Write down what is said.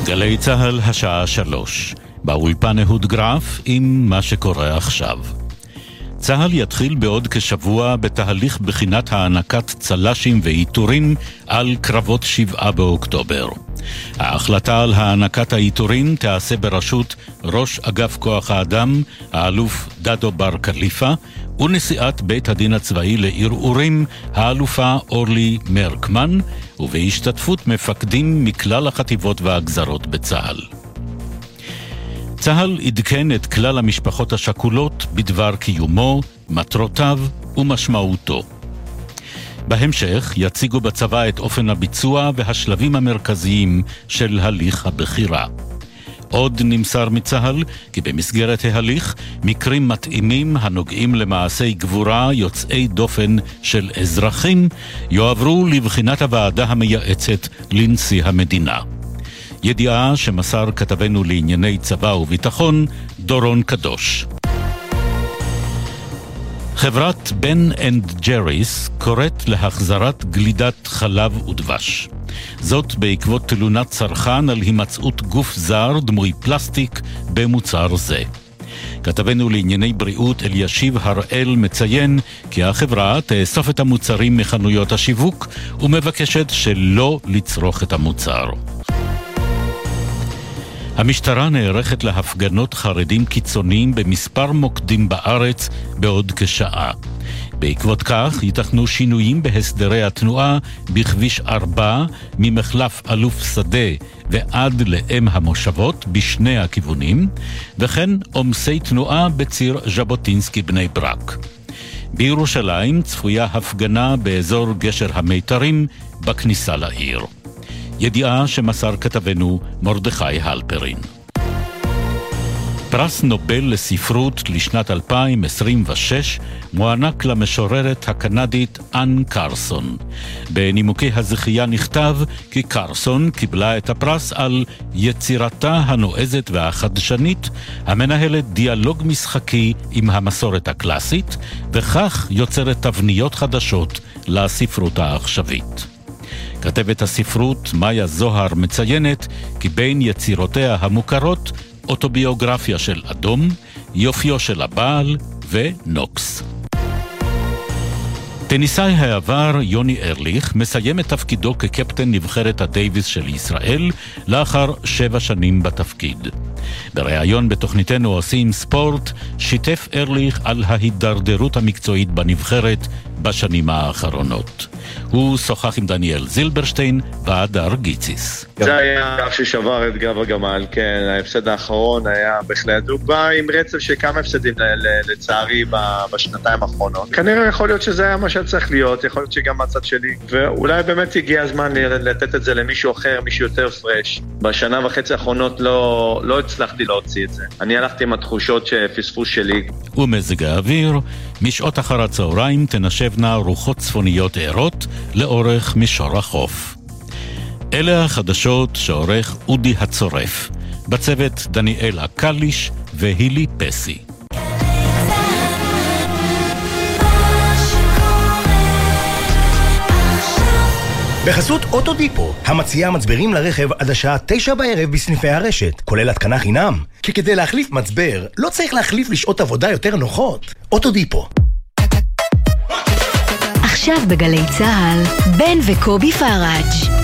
גלי צהל השעה 3. באולפן אהוד גרף עם מה שקורה עכשיו. צהל יתחיל בעוד כשבוע בתהליך בחינת הענקת צל"שים ועיטורים על קרבות 7 באוקטובר. ההחלטה על הענקת העיטורים תעשה בראשות ראש אגף כוח האדם, האלוף דדו בר קליפה, ונשיאת בית הדין הצבאי לערעורים, האלופה אורלי מרקמן, ובהשתתפות מפקדים מכלל החטיבות והגזרות בצהל. צהל עדכן את כלל המשפחות השכולות בדבר קיומו, מטרותיו ומשמעותו. בהמשך יציגו בצבא את אופן הביצוע והשלבים המרכזיים של הליך הבחירה. עוד נמסר מצהל כי במסגרת ההליך מקרים מתאימים הנוגעים למעשי גבורה יוצאי דופן של אזרחים יועברו לבחינת הוועדה המייעצת לנשיא המדינה. ידיעה שמסר כתבנו לענייני צבא וביטחון דורון קדוש. חברת בן אנד ג'ריס קוראת להחזרת גלידת חלב ודבש. זאת בעקבות תלונת צרכן על הימצאות גוף זר דמוי פלסטיק במוצר זה. כתבנו לענייני בריאות אלישיב הראל מציין כי החברה תאסוף את המוצרים מחנויות השיווק ומבקשת שלא לצרוך את המוצר. המשטרה נערכת להפגנות חרדים קיצוניים במספר מוקדים בארץ בעוד כשעה. בעקבות כך ייתכנו שינויים בהסדרי התנועה בכביש 4 ממחלף אלוף שדה ועד לאם המושבות בשני הכיוונים, וכן עומסי תנועה בציר ז'בוטינסקי בני ברק. בירושלים צפויה הפגנה באזור גשר המיתרים בכניסה לעיר. ידיעה שמסר כתבנו מרדכי הלפרין. פרס נובל לספרות לשנת 2026 מוענק למשוררת הקנדית אן קרסון. בנימוקי הזכייה נכתב כי קרסון קיבלה את הפרס על יצירתה הנועזת והחדשנית, המנהלת דיאלוג משחקי עם המסורת הקלאסית, וכך יוצרת תבניות חדשות לספרות העכשווית. כתבת הספרות מאיה זוהר מציינת כי בין יצירותיה המוכרות אוטוביוגרפיה של אדום, יופיו של הבעל ונוקס. טניסאי העבר יוני ארליך מסיים את תפקידו כקפטן נבחרת הדייביס של ישראל לאחר 7 שנים בתפקיד. בריאיון בתוכניתנו עושים ספורט שיתף ארליך על ההידרדרות המקצועית בנבחרת בשנים האחרונות. הוא שוחח עם דניאל זילברשטיין והדר גיציס. זה היה גב ששבר את גב הגמל, כן, ההפסד האחרון היה בהחלט. הוא בא עם רצף של כמה הפסדים לצערי בשנתיים האחרונות. כנראה יכול להיות שזה היה מה שצריך להיות, יכול להיות שגם מהצד שלי, ואולי באמת הגיע הזמן לתת את זה למישהו אחר, מישהו יותר פרש. בשנה וחצי האחרונות לא הצלחתי להוציא את זה. אני הלכתי עם התחושות שפספוס שלי. ומזג האוויר, משעות אחר הצהריים תנשבנה רוחות צפוניות ערות לאורך מישור החוף. אלה החדשות שעורך אודי הצורף, בצוות דניאל הקליש והילי פסי. בחסות אוטודיפו, המציעה מצברים לרכב עד השעה 9 בערב בסניפי הרשת, כולל התקנה חינם. כי כדי להחליף מצבר, לא צריך להחליף לשעות עבודה יותר נוחות. אוטודיפו. עכשיו בגלי צהל, בן וקובי פראג'.